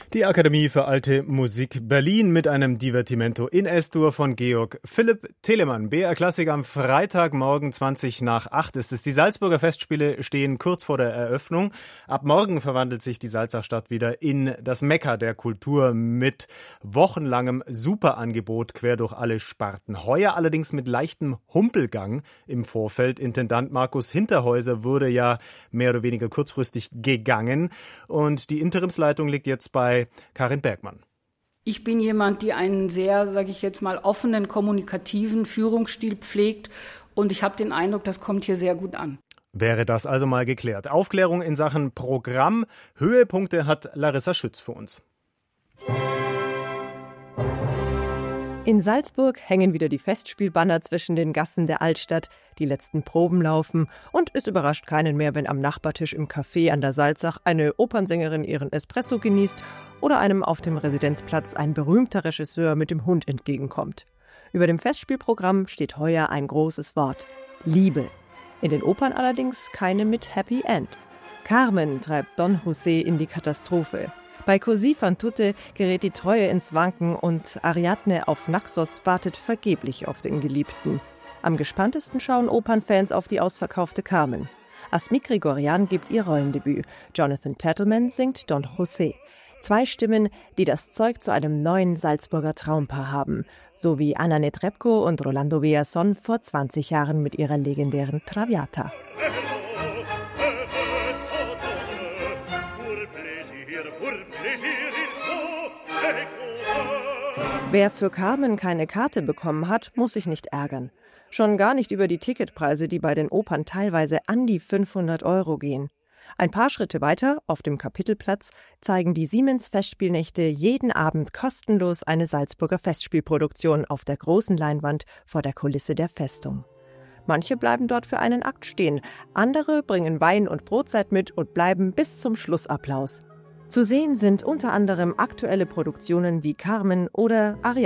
Die Akademie für Alte Musik Berlin mit einem Divertimento in S-Dur von Georg Philipp Telemann. BR Klassik am Freitagmorgen 7:20 ist es. Die Salzburger Festspiele stehen kurz vor der Eröffnung. Ab morgen verwandelt sich die Salzachstadt wieder in das Mekka der Kultur mit wochenlangem Superangebot quer durch alle Sparten. Heuer allerdings mit leichtem Humpelgang im Vorfeld. Intendant Markus Hinterhäuser wurde ja mehr oder weniger kurzfristig gegangen und die Interimsleitung liegt jetzt bei Karin Bergmann. Ich bin jemand, die einen sehr, sage ich jetzt mal, offenen, kommunikativen Führungsstil pflegt und ich habe den Eindruck, das kommt hier sehr gut an. Wäre das also mal geklärt. Aufklärung in Sachen Programm. Höhepunkte hat Larissa Schütz für uns. In Salzburg hängen wieder die Festspielbanner zwischen den Gassen der Altstadt, die letzten Proben laufen und es überrascht keinen mehr, wenn am Nachbartisch im Café an der Salzach eine Opernsängerin ihren Espresso genießt oder einem auf dem Residenzplatz ein berühmter Regisseur mit dem Hund entgegenkommt. Über dem Festspielprogramm steht heuer ein großes Wort: Liebe. In den Opern allerdings keine mit Happy End. Carmen treibt Don José in die Katastrophe. Bei Così fan tutte gerät die Treue ins Wanken und Ariadne auf Naxos wartet vergeblich auf den Geliebten. Am gespanntesten schauen Opernfans auf die ausverkaufte Carmen. Asmik Grigorian gibt ihr Rollendebüt. Jonathan Tettleman singt Don José. 2 Stimmen, die das Zeug zu einem neuen Salzburger Traumpaar haben. So wie Anna Netrebko und Rolando Villazón vor 20 Jahren mit ihrer legendären Traviata. Wer für Carmen keine Karte bekommen hat, muss sich nicht ärgern. Schon gar nicht über die Ticketpreise, die bei den Opern teilweise an die 500 € gehen. Ein paar Schritte weiter, auf dem Kapitelplatz, zeigen die Siemens-Festspielnächte jeden Abend kostenlos eine Salzburger Festspielproduktion auf der großen Leinwand vor der Kulisse der Festung. Manche bleiben dort für einen Akt stehen, andere bringen Wein und Brotzeit mit und bleiben bis zum Schlussapplaus. Zu sehen sind unter anderem aktuelle Produktionen wie Carmen oder Ariadne.